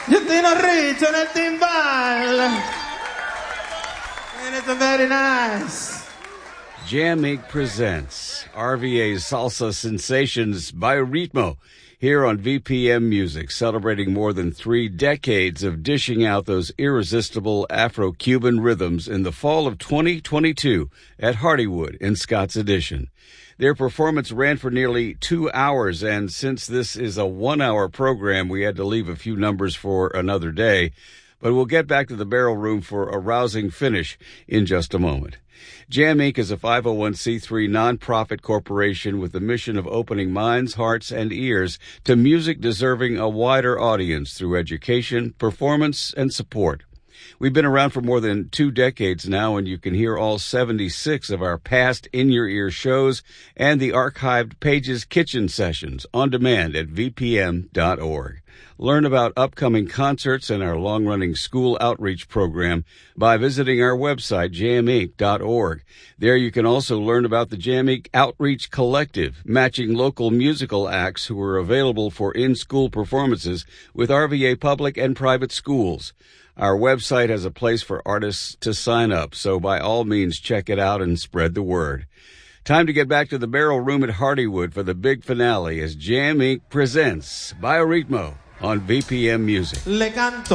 Justino Riccio nel timbal. And it's very nice. Jam Inc. presents RVA's Salsa Sensations by Ritmo here on VPM Music, celebrating more than 3 decades of dishing out those irresistible Afro-Cuban rhythms in the fall of 2022 at Hardywood in Scott's Addition. Their performance ran for nearly 2 hours, and since this is a 1-hour program, we had to leave a few numbers for another day. But we'll get back to the Barrel Room for a rousing finish in just a moment. Jam Inc. is a 501c3 nonprofit corporation with the mission of opening minds, hearts, and ears to music deserving a wider audience through education, performance, and support. We've been around for more than 2 decades now, and you can hear all 76 of our past in-your-ear shows and the archived Pages Kitchen sessions on demand at vpm.org. Learn about upcoming concerts and our long-running school outreach program by visiting our website, jaminc.org. There you can also learn about the Jam Inc. Outreach Collective, matching local musical acts who are available for in-school performances with RVA public and private schools. Our website has a place for artists to sign up, so by all means check it out and spread the word. Time to get back to the Barrel Room at Hardywood for the big finale as Jam Inc. presents Bioritmo on VPM Music. Le canto.